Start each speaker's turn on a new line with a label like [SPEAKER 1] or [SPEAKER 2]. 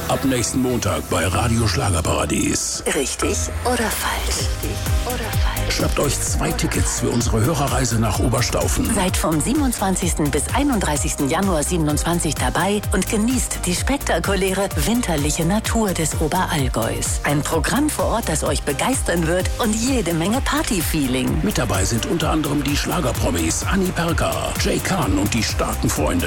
[SPEAKER 1] Ab nächsten Montag bei Radio Schlagerparadies.
[SPEAKER 2] Richtig oder falsch? Richtig oder falsch?
[SPEAKER 1] Schnappt euch 2 Tickets für unsere Hörerreise nach Oberstaufen.
[SPEAKER 2] Seid vom 27. bis 31. Januar 27 dabei und genießt die spektakuläre winterliche Natur des Oberallgäus. Ein Programm vor Ort, das euch begeistern wird und jede Menge Party-Feeling.
[SPEAKER 1] Mit dabei sind unter anderem die Schlagerpromis Anni Perka, Jay Kahn und die starken Freunde.